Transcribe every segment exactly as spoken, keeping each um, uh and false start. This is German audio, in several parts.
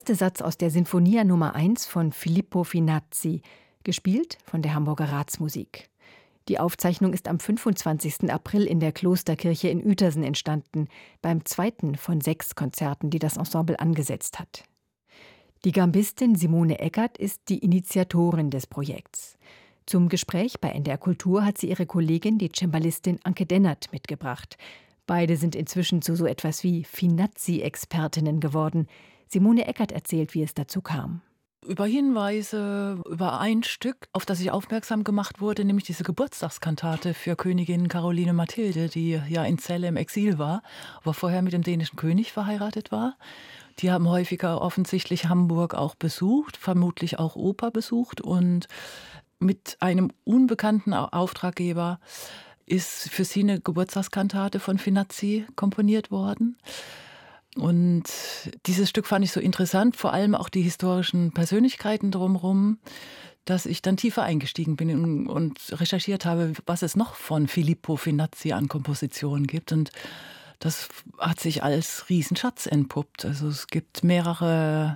Der Satz aus der Sinfonia Nummer eins von Filippo Finazzi, gespielt von der Hamburger Ratsmusik. Die Aufzeichnung ist am fünfundzwanzigsten April in der Klosterkirche in Uetersen entstanden, beim zweiten von sechs Konzerten, die das Ensemble angesetzt hat. Die Gambistin Simone Eckert ist die Initiatorin des Projekts. Zum Gespräch bei N D R Kultur hat sie ihre Kollegin, die Cembalistin Anke Dennert, mitgebracht. Beide sind inzwischen zu so etwas wie Finazzi-Expertinnen geworden. Simone Eckert erzählt, wie es dazu kam. Über Hinweise, über ein Stück, auf das ich aufmerksam gemacht wurde, nämlich diese Geburtstagskantate für Königin Caroline Mathilde, die ja in Celle im Exil war, aber vorher mit dem dänischen König verheiratet war. Die haben häufiger offensichtlich Hamburg auch besucht, vermutlich auch Oper besucht, und mit einem unbekannten Auftraggeber ist für sie eine Geburtstagskantate von Finazzi komponiert worden. Und dieses Stück fand ich so interessant, vor allem auch die historischen Persönlichkeiten drumherum, dass ich dann tiefer eingestiegen bin und recherchiert habe, was es noch von Filippo Finazzi an Kompositionen gibt. Und das hat sich als Riesenschatz entpuppt. Also es gibt mehrere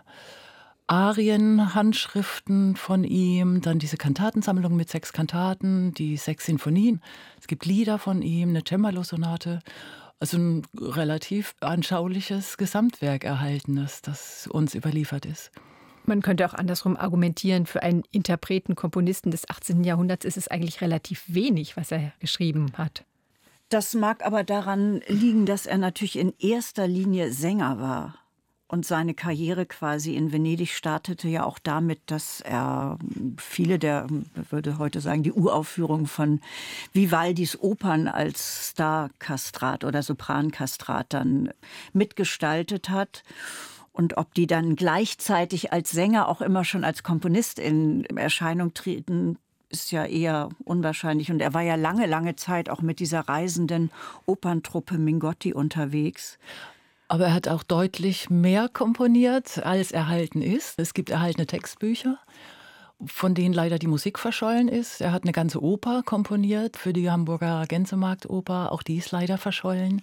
Arien-Handschriften von ihm, dann diese Kantatensammlung mit sechs Kantaten, die sechs Sinfonien. Es gibt Lieder von ihm, eine Cembalo-Sonate. Also ein relativ anschauliches Gesamtwerk erhaltenes, das uns überliefert ist. Man könnte auch andersrum argumentieren, für einen Interpreten, Komponisten des achtzehnten Jahrhunderts ist es eigentlich relativ wenig, was er geschrieben hat. Das mag aber daran liegen, dass er natürlich in erster Linie Sänger war. Und seine Karriere quasi in Venedig startete ja auch damit, dass er viele der, ich würde heute sagen, die Uraufführung von Vivaldis Opern als Starkastrat oder Soprankastrat dann mitgestaltet hat. Und ob die dann gleichzeitig als Sänger auch immer schon als Komponist in Erscheinung treten, ist ja eher unwahrscheinlich. Und er war ja lange, lange Zeit auch mit dieser reisenden Operntruppe Mingotti unterwegs. Aber er hat auch deutlich mehr komponiert, als erhalten ist. Es gibt erhaltene Textbücher, von denen leider die Musik verschollen ist. Er hat eine ganze Oper komponiert für die Hamburger Gänsemarktoper. Auch die ist leider verschollen.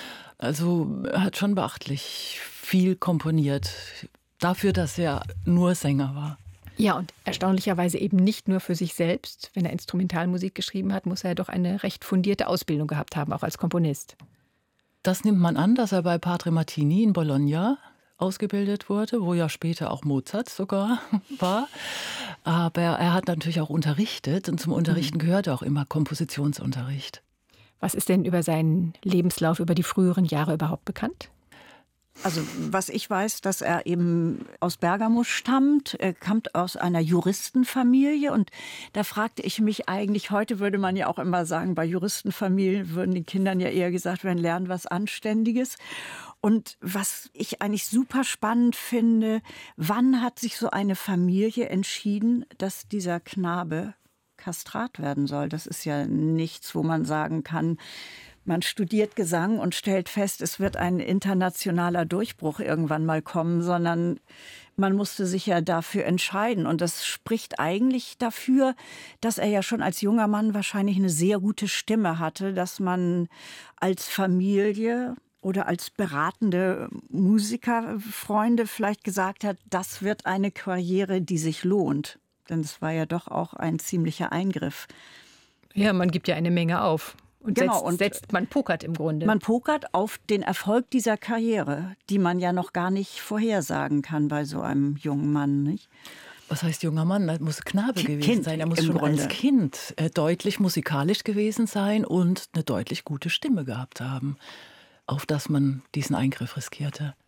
Also er hat schon beachtlich viel komponiert, dafür, dass er nur Sänger war. Ja, und erstaunlicherweise eben nicht nur für sich selbst. Wenn er Instrumentalmusik geschrieben hat, muss er doch eine recht fundierte Ausbildung gehabt haben, auch als Komponist. Das nimmt man an, dass er bei Padre Martini in Bologna ausgebildet wurde, wo ja später auch Mozart sogar war. Aber er hat natürlich auch unterrichtet, und zum Unterrichten gehört auch immer Kompositionsunterricht. Was ist denn über seinen Lebenslauf, über die früheren Jahre überhaupt bekannt? Also was ich weiß, dass er eben aus Bergamo stammt. Er kommt aus einer Juristenfamilie. Und da fragte ich mich eigentlich, heute würde man ja auch immer sagen, bei Juristenfamilien würden den Kindern ja eher gesagt werden, lernen was Anständiges. Und was ich eigentlich super spannend finde, wann hat sich so eine Familie entschieden, dass dieser Knabe Kastrat werden soll? Das ist ja nichts, wo man sagen kann, man studiert Gesang und stellt fest, es wird ein internationaler Durchbruch irgendwann mal kommen, sondern man musste sich ja dafür entscheiden. Und das spricht eigentlich dafür, dass er ja schon als junger Mann wahrscheinlich eine sehr gute Stimme hatte, dass man als Familie oder als beratende Musikerfreunde vielleicht gesagt hat, das wird eine Karriere, die sich lohnt. Denn es war ja doch auch ein ziemlicher Eingriff. Ja, man gibt ja eine Menge auf. Und, genau, setzt, und setzt, man pokert im Grunde. Man pokert auf den Erfolg dieser Karriere, die man ja noch gar nicht vorhersagen kann bei so einem jungen Mann, nicht? Was heißt junger Mann? Er muss Knabe Kind gewesen sein. Er muss schon Grunde. als Kind äh, deutlich musikalisch gewesen sein und eine deutlich gute Stimme gehabt haben, auf das man diesen Eingriff riskierte.